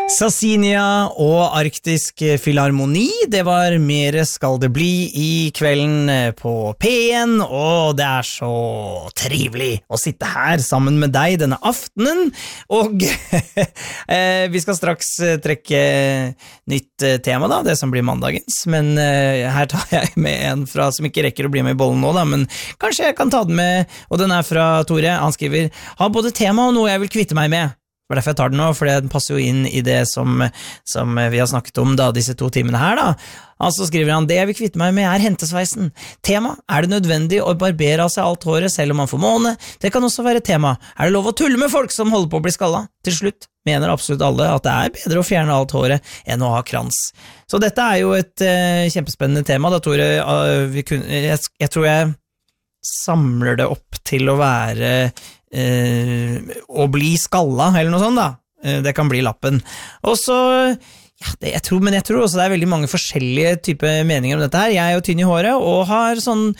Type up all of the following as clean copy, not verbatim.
Sassinia og Arktisk Filharmoni, det var Mere skal det bli i kvelden på P1, og det er så trivelig å sitte her sammen med deg denne aftenen, og vi skal straks trekke nytt tema da, det som blir mandagens, men her tar jeg med en fra som ikke rekker å bli med i bollen nå da, men kanskje jeg kan ta den med, og den er fra Tore, han skriver, har både tema og noe jeg vil kvitte meg med. Det var derfor jeg tar den nå, for den passer jo inn i det som vi har snakket om da, disse 2 timene her da. Altså skriver han, det jeg vil kvitte meg med er hentesveisen. Tema, er det nødvendig å barbere av seg alt håret selv om man får måne? Det kan også være tema. Er det lov å tulle med folk som holder på å bli skalla? Til slutt mener absolutt alle at det er bedre å fjerne alt håret enn å ha krans. Så dette er jo et kjempespennende tema da, Tore. Jeg tror jeg samler det opp til å være å bli skalla eller noe sånt da, det kan bli lappen og så, ja, jeg tror også det er veldig mange forskjellige typer meninger om dette her, jeg er jo tynn i håret og har sånn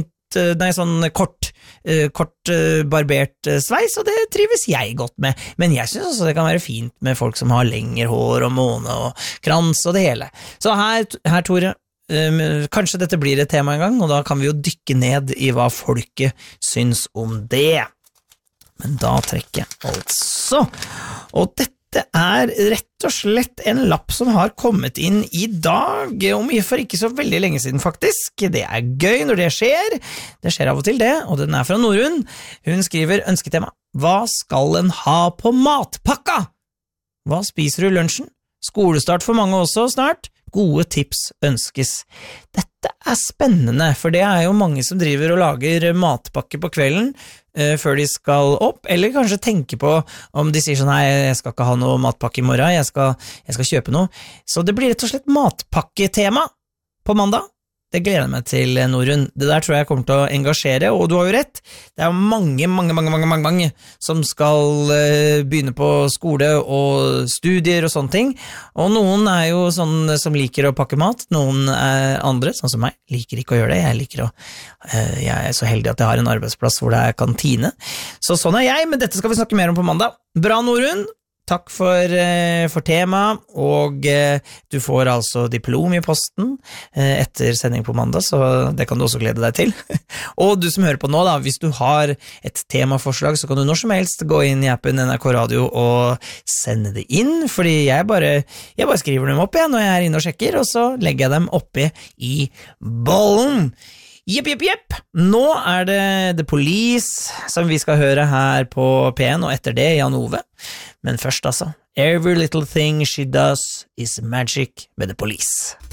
kort barbert sveis, og det trives jeg godt med, men jeg synes også det kan være fint med folk som har lengre hår og måne og krans og det hele, så her Tore, kanskje dette blir et tema en gang, og da kan vi jo dykke ned i hva folket syns om det. Men da trekker jeg altså, og dette er rett og slett en lapp som har kommet inn i dag, for ikke så veldig lenge siden faktisk, det er gøy når det skjer av og til det, og den er fra Norun, hun skriver ønsketema, hva skal en ha på matpakka? Hva spiser du i lunsjen? Skolestart for mange også snart, gode tips ønskes. Dette er spennende, for det er jo mange som driver og lager matpakke på kvelden før de skal opp, eller kanskje tenke på om de sier sånn, nei, jeg skal ikke ha noe matpakke i morgen, jeg skal kjøpe noe. Så det blir rett og slett matpakketema på mandag. Det gleder jeg meg til, Norun. Det der tror jeg kommer til å engasjere, og du har jo rett. Det er mange som skal begynne på skole og studier og sånne ting. Og noen er jo sånn som liker å pakke mat, noen er andre, sånn som meg, liker ikke å gjøre det. Jeg er så heldig at jeg har en arbeidsplass hvor det er kantine. Så sånn er jeg, men dette skal vi snakke mer om på mandag. Bra, Norun! Takk for tema, og du får altså diplom i posten etter sending på mandag, så det kan du også glede deg til. Og du som hører på nå da, hvis du har et temaforslag, så kan du når som helst gå inn i appen NRK Radio og sende det inn, fordi jeg bare skriver dem opp igjen når jeg er inne og sjekker, og så legger jeg dem oppi i bollen. Jepp. Nå er det The Police som vi skal høre her på P1, og etter det Jan Ove. Men først altså, Every Little Thing She Does Is Magic med The Police.